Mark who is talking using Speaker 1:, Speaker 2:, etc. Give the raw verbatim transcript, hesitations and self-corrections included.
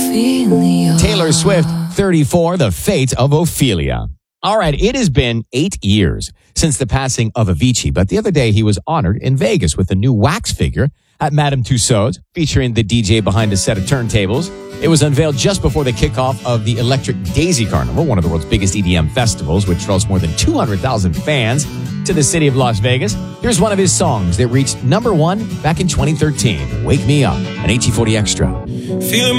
Speaker 1: Ophelia.
Speaker 2: Taylor Swift, thirty-four, The Fate of Ophelia. All right, it has been eight years since the passing of Avicii, but the other day he was honored in Vegas with a new wax figure at Madame Tussauds, featuring the D J behind a set of turntables. It was unveiled just before the kickoff of the Electric Daisy Carnival, one of the world's biggest E D M festivals, which draws more than two hundred thousand fans to the city of Las Vegas. Here's one of his songs that reached number one back in twenty thirteen, Wake Me Up, an H E forty Extra.
Speaker 3: Feeling